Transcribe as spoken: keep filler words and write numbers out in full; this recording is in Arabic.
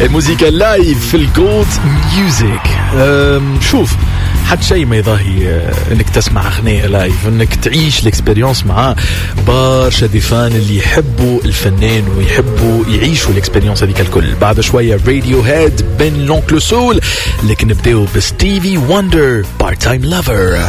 الموسيقى لايف في الجولد ميوزك. شوف حد شيء ما يضاهي انك تسمع اغنية لايف، انك تعيش الاكسبيرينس معاه. برشا دي فان اللي يحبوا الفنان ويحبوا يعيشوا الاكسبيرينس هذيك الكل. بعد شوية راديو هيد بين لونكل سول، لكن نبداو بستيفي وندر بارت تايم لافر.